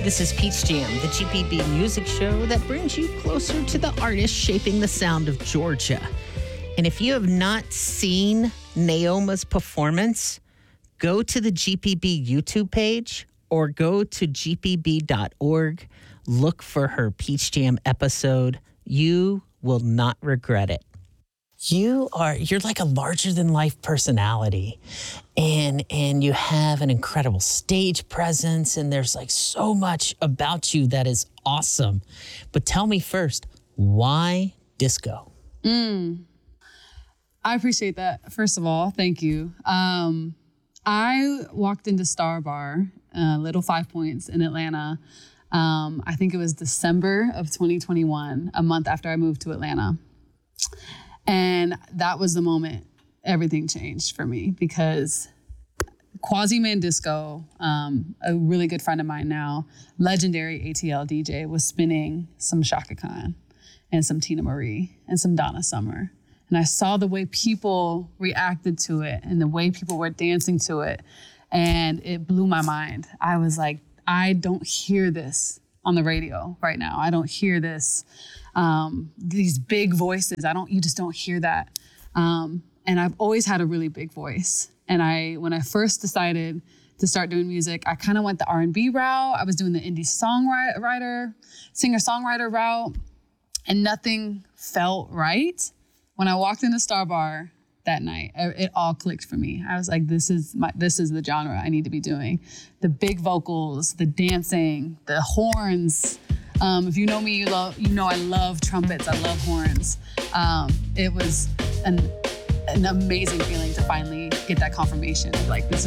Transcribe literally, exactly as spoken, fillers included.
This is Peach Jam, the G P B music show that brings you closer to the artists shaping the sound of Georgia. And if you have not seen Naoma's performance, go to the G P B YouTube page or go to G P B dot org. Look for her Peach Jam episode. You will not regret it. You are, you're like a larger than life personality, and and you have an incredible stage presence, and there's like so much about you that is awesome. But tell me first, why disco? Mm. I appreciate that. First of all, thank you. Um, I walked into Star Bar, uh, Little Five Points in Atlanta. Um, I think it was December of twenty twenty-one, a month after I moved to Atlanta. And that was the moment everything changed for me, because Quasi-Man Disco, um, a really good friend of mine now, legendary A T L D J, was spinning some Chaka Khan and some Tina Marie and some Donna Summer. And I saw the way people reacted to it and the way people were dancing to it. And it blew my mind. I was like, I don't hear this on the radio right now. I don't hear this. Um, these big voices, I don't, you just don't hear that. Um, and I've always had a really big voice. And I, when I first decided to start doing music, I kind of went the R and B route. I was doing the indie songwriter, singer-songwriter route, and nothing felt right. When I walked into Star Bar that night, it all clicked for me. I was like, this is my, this is the genre I need to be doing. The big vocals, the dancing, the horns. Um, if you know me, you love, you know I love trumpets, I love horns. Um, it was an, an amazing feeling to finally get that confirmation. Like, this